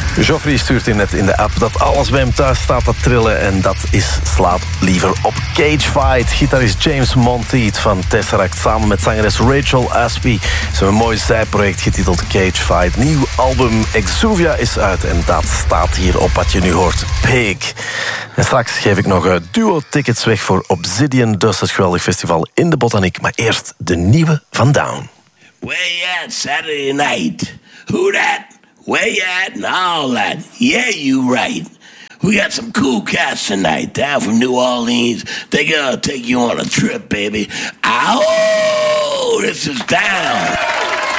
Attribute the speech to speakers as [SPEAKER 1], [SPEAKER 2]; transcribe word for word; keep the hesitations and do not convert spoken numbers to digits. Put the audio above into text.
[SPEAKER 1] Joffrey stuurt in net in de app dat alles bij hem thuis staat te trillen. En dat is slaat liever op Cage Fight. Gitarist James Monteith van Tesseract samen met zangeres Rachel Aspie. Ze hebben een mooi zijproject getiteld Cage Fight. Nieuw album Exuvia is uit en dat staat hier op wat je nu hoort. Pig. En straks geef ik nog duo-tickets weg voor Obsidian Dust, het geweldig festival in de Botaniek. Maar eerst de nieuwe van Down.
[SPEAKER 2] Where you at Saturday night? Who that? Where you at and all that? Yeah, you right. We got some cool cats tonight down from New Orleans. They're gonna take you on a trip, baby. Ow! This is Down.